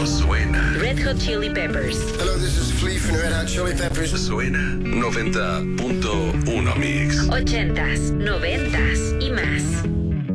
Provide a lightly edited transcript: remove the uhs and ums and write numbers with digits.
cuando suena. Red Hot Chili Peppers. Hello, this is Flea from Red Hot Chili Peppers. Suena 90.1 Mix. 80s, 90s.